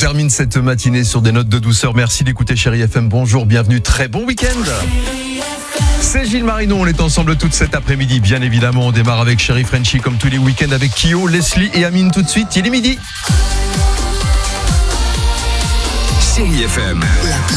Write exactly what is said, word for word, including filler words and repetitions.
termine cette matinée sur des notes de douceur. Merci d'écouter Chérie F M. Bonjour, bienvenue, très bon week-end. C'est Gilles Marinon, on est ensemble toute cet après-midi. Bien évidemment, on démarre avec Chérie Frenchy comme tous les week-ends avec Kyo, Leslie et Amine tout de suite. Il est midi. Chérie F M.